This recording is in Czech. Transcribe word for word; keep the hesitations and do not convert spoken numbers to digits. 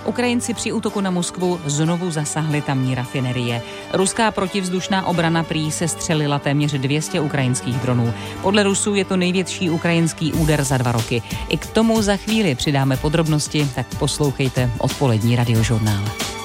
Ukrajinci při útoku na Moskvu znovu zasahli tamní rafinerie. Ruská protivzdušná obrana prý sestřelila téměř dvě stě ukrajinských dronů. Podle Rusů je to největší ukrajinský úder za dva roky. I k tomu za chvíli přidáme podrobnosti, tak poslouchejte odpolední Radiožurnál.